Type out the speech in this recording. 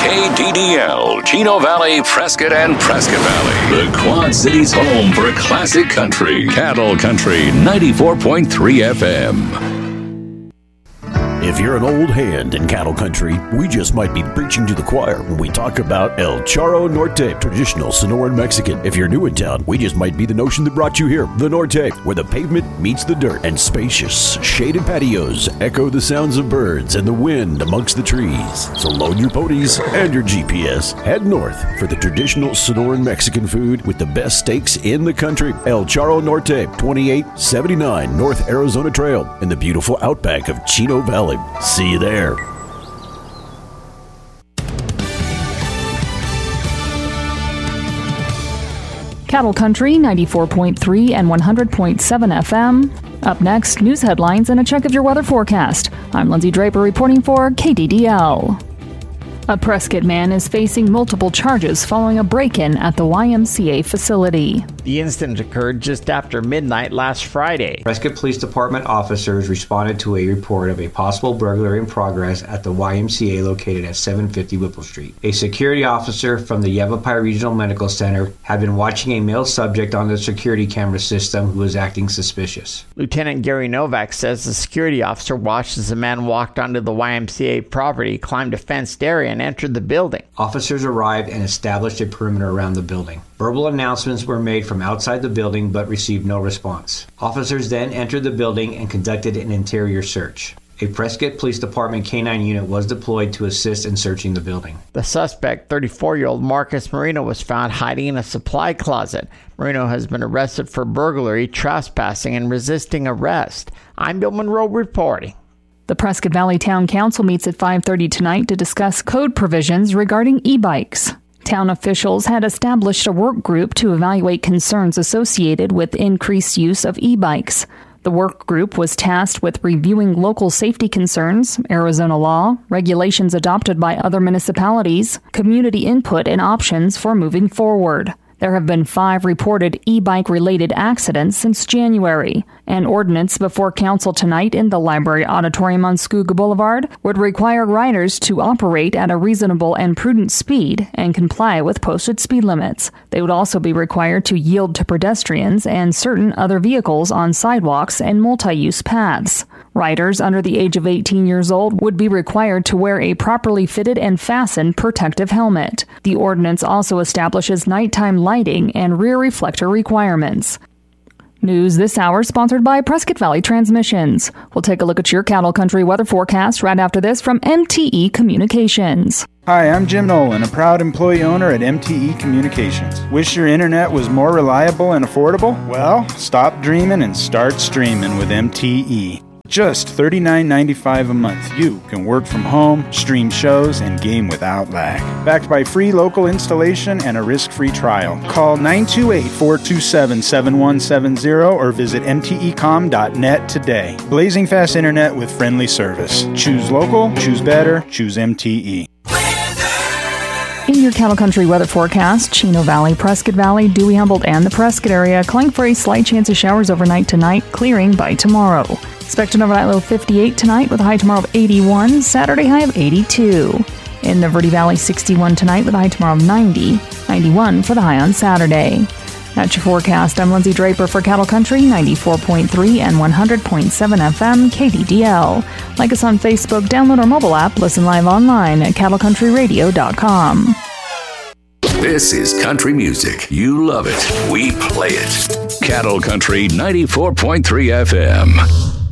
KDDL, Chino Valley, Prescott, and Prescott Valley. The Quad Cities' home for classic country. Cattle Country 94.3 FM. If you're an old hand in cattle country, we just might be preaching to the choir when we talk about El Charro Norte, traditional Sonoran Mexican. If you're new in town, we just might be the notion that brought you here. The Norte, where the pavement meets the dirt, and spacious, shaded patios echo the sounds of birds and the wind amongst the trees. So load your ponies and your GPS. Head north for the traditional Sonoran Mexican food with the best steaks in the country. El Charro Norte, 2879 North Arizona Trail in the beautiful outback of Chino Valley. See you there. Cattle Country 94.3 and 100.7 FM. Up next, news headlines and a check of your weather forecast. I'm Lindsay Draper reporting for KDDL. A Prescott man is facing multiple charges following a break-in at the YMCA facility. The incident occurred just after midnight last Friday. Prescott Police Department officers responded to a report of a possible burglary in progress at the YMCA located at 750 Whipple Street. A security officer from the Yavapai Regional Medical Center had been watching a male subject on the security camera system who was acting suspicious. Lieutenant Gary Novak says the security officer watched as the man walked onto the YMCA property, climbed a fenced area, and entered the building. Officers arrived and established a perimeter around the building. Verbal announcements were made from outside the building but received no response. Officers then entered the building and conducted an interior search. A Prescott Police Department K-9 unit was deployed to assist in searching the building. The suspect, 34-year-old Marcus Marino, was found hiding in a supply closet. Marino has been arrested for burglary, trespassing, and resisting arrest. I'm Bill Monroe reporting. The Prescott Valley Town Council meets at 5:30 tonight to discuss code provisions regarding e-bikes. Town officials had established a work group to evaluate concerns associated with increased use of e-bikes. The work group was tasked with reviewing local safety concerns, Arizona law, regulations adopted by other municipalities, community input, and options for moving forward. There have been 5 reported e-bike-related accidents since January. An ordinance before council tonight in the library auditorium on Scooga Boulevard would require riders to operate at a reasonable and prudent speed and comply with posted speed limits. They would also be required to yield to pedestrians and certain other vehicles on sidewalks and multi-use paths. Riders under the age of 18 years old would be required to wear a properly fitted and fastened protective helmet. The ordinance also establishes nighttime lighting and rear reflector requirements. News this hour sponsored by Prescott Valley Transmissions. We'll take a look at your Cattle Country weather forecast right after this from MTE Communications. Hi, I'm Jim Nolan, a proud employee owner at MTE Communications. Wish your internet was more reliable and affordable? Well, stop dreaming and start streaming with MTE. Just $39.95 a month, you can work from home, stream shows, and game without lag. Backed by free local installation and a risk-free trial. Call 928-427-7170 or visit mtecom.net today. Blazing fast internet with friendly service. Choose local, choose better, choose MTE. In your Cattle Country weather forecast, Chino Valley, Prescott Valley, Dewey, Humboldt, and the Prescott area calling for a slight chance of showers overnight tonight, clearing by tomorrow. Expect an overnight low of 58 tonight with a high tomorrow of 81, Saturday high of 82. In the Verde Valley, 61 tonight with a high tomorrow of 90, 91 for the high on Saturday. That's your forecast. I'm Lindsay Draper for Cattle Country 94.3 and 100.7 FM KDDL. Like us on Facebook, download our mobile app, listen live online at cattlecountryradio.com. This is country music. You love it. We play it. Cattle Country 94.3 FM.